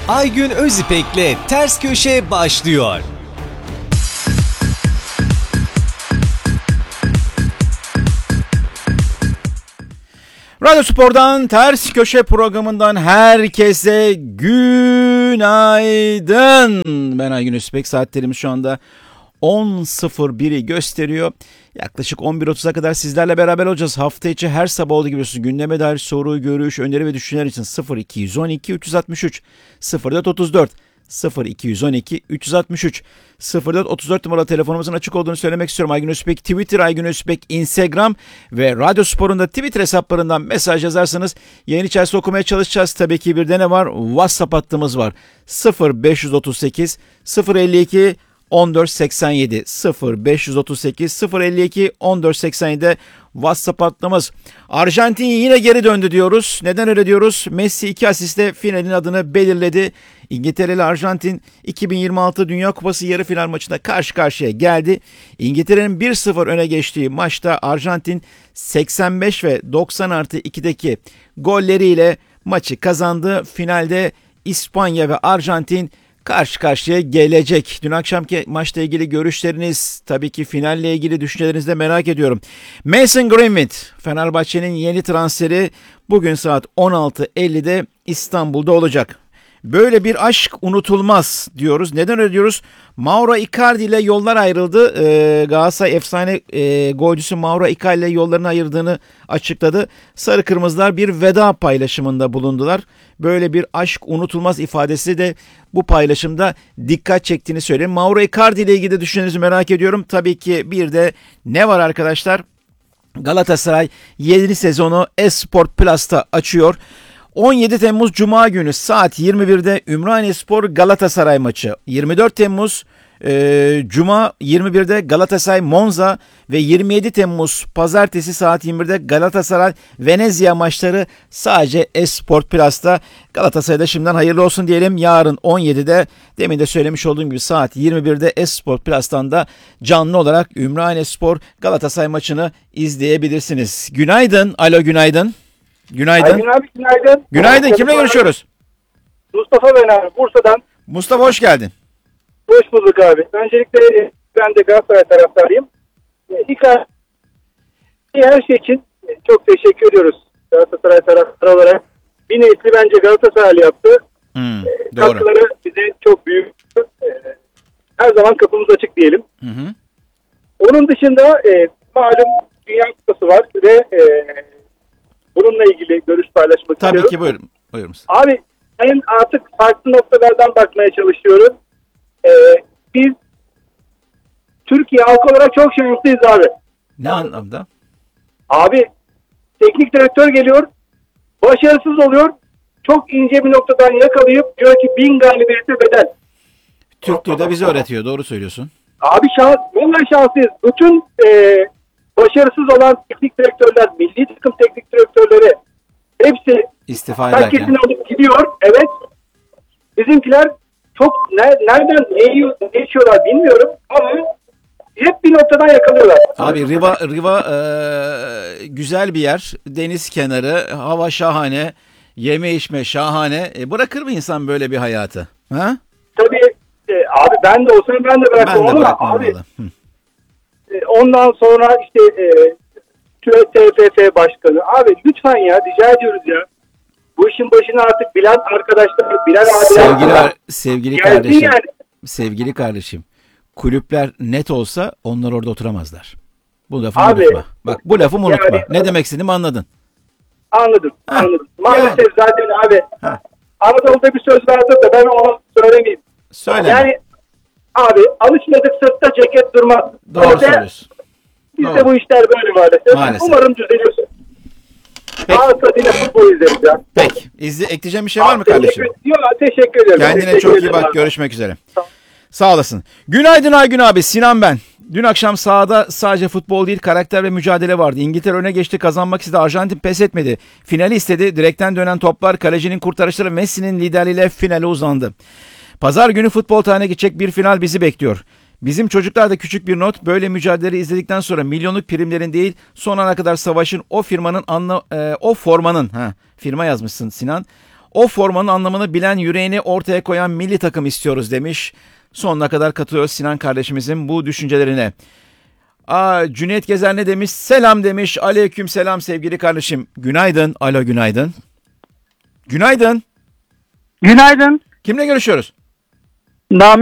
Aygün Özipek'le Ters Köşe başlıyor. Radyo Spor'dan Ters Köşe programından herkese günaydın. Ben Aygün Özipek. Saatlerimiz şu anda 10.01'i gösteriyor. Yaklaşık 11.30'a kadar sizlerle beraber olacağız. Hafta içi her sabah olduğu gibi biliyorsunuz. Gündeme dair soru, görüş, öneri ve düşünceler için 0212 363 0434 0212 363 0434 numaralı telefonumuzun açık olduğunu söylemek istiyorum. Aygün Özipek Twitter, Aygün Özipek Instagram ve Radyo Spor'un da Twitter hesaplarından mesaj yazarsanız yayın içerisinde okumaya çalışacağız. Tabii ki bir de ne var? WhatsApp hattımız var. 0538 052 1487 0538 052 1487 WhatsApp hattımız. Arjantin yine geri döndü diyoruz. Neden öyle diyoruz? Messi 2 asistle finalin adını belirledi. İngiltere ile Arjantin 2026 Dünya Kupası yarı final maçında karşı karşıya geldi. İngiltere'nin 1-0 öne geçtiği maçta Arjantin 85 ve 90+2'deki golleriyle maçı kazandı. Finalde İspanya ve Arjantin karşı karşıya gelecek. Dün akşamki maçla ilgili görüşleriniz, tabii ki finalle ilgili düşüncelerinizi de merak ediyorum. Mason Greenwood, Fenerbahçe'nin yeni transferi bugün saat 16.50'de İstanbul'da olacak. Böyle bir aşk unutulmaz diyoruz. Neden öyle diyoruz? Mauro Icardi ile yollar ayrıldı. Galatasaray efsane golcüsü Mauro Icardi ile yollarını ayırdığını açıkladı. Sarı Kırmızılar bir veda paylaşımında bulundular. Böyle bir aşk unutulmaz ifadesi de bu paylaşımda dikkat çektiğini söyleyeyim. Mauro Icardi ile ilgili düşüncelerinizi merak ediyorum. Tabii ki bir de ne var arkadaşlar? Galatasaray yeni sezonu Esport Plus'ta açıyor. 17 Temmuz Cuma günü saat 21'de Ümraniyespor Galatasaray maçı. 24 Temmuz Cuma 21'de Galatasaray Monza ve 27 Temmuz Pazartesi saat 21'de Galatasaray Venezia maçları sadece Esport Plus'ta. Galatasaray'da şimdiden hayırlı olsun diyelim. Yarın 17'de demin de söylemiş olduğum gibi saat 21'de Esport Plus'tan da canlı olarak Ümraniyespor Galatasaray maçını izleyebilirsiniz. Günaydın. Alo günaydın. Günaydın. Aygün abi günaydın. Günaydın. Kimle görüşüyoruz? Mustafa ben abi Bursa'dan. Mustafa hoş geldin. Hoş bulduk abi. Öncelikle ben de Galatasaray taraftarıyım. İlk her şey için çok teşekkür ediyoruz Galatasaray taraftarı olarak. Bir nesli bence Galatasaraylı yaptı. Doğru. Katkıları bize çok büyük. Her zaman kapımız açık diyelim. Hı. Onun dışında malum Dünya Kupası var ve bununla ilgili görüş paylaşmak Tabii istiyorum. ki buyurun. Buyurun. Abi ben artık farklı noktalardan bakmaya çalışıyorum. Biz Türkiye halkı olarak çok şanslıyız abi. Ne anlamda? Abi teknik direktör geliyor, başarısız oluyor. Çok ince bir noktadan yakalayıp diyor ki 1000 galibiyete bedel. Türklüğü de bize öğretiyor. Doğru söylüyorsun. Abi vallahi şanslıyız. Bütün başarısız olan teknik direktörler, milli takım teknik direktörleri hepsi İstifa ederken. herkesin alıp gidiyor. Evet. Bizimkiler çok nereden ne içiyorlar bilmiyorum ama hep bir noktadan yakalıyorlar. Abi Riva güzel bir yer. Deniz kenarı, hava şahane, yeme içme şahane. Bırakır mı insan böyle bir hayatı? Ha? Tabii abi ben de olsam ben de bırakmam ama abi ondan sonra işte TFF başkanı. Abi lütfen ya rica ediyoruz ya. Bu işin başına artık Bilal arkadaşlar, Bilal abiler. Sevgili kardeşim. Yani. Sevgili kardeşim. Kulüpler net olsa onlar orada oturamazlar. Bu lafımı abi, unutma. Bak bu lafımı unutma. Yani, ne demek istediğimi anladın. Anladım. Maalesef yani. Zaten abi Anadolu'da bir söz vardır da ben onu söylemeyeyim. Söyle. Yani abi alışmadık sırtta ceket durmaz. Doğru söylüyorsun. Bizde bu işler böyle maalesef. Umarım düzeliyorsun. Ağız tadıyla futbol izleriz ya. Peki. Ekleyeceğim bir şey var mı kardeşim? Teşekkür ederim. Kendine çok iyi bak. Abi. Görüşmek üzere. Sağ olasın. Günaydın Aygün abi. Sinan ben. Dün akşam sahada sadece futbol değil karakter ve mücadele vardı. İngiltere öne geçti, kazanmak istedi. Arjantin pes etmedi. Finali istedi. Direkten dönen toplar, kalecinin kurtarışları, Messi'nin liderliğiyle finale uzandı. Pazar günü futbol tarihine geçecek bir final bizi bekliyor. Bizim çocuklar da küçük bir not. Böyle mücadeleleri izledikten sonra milyonluk primlerin değil, son ana kadar savaşın o formanın firma yazmışsın Sinan. O formanın anlamını bilen, yüreğini ortaya koyan milli takım istiyoruz demiş. Sonuna kadar katılıyoruz Sinan kardeşimizin bu düşüncelerine. Cüneyt Gezer ne demiş? Selam demiş. Aleyküm selam sevgili kardeşim. Günaydın. Alo günaydın. Günaydın. Günaydın. Kimle görüşüyoruz? Nami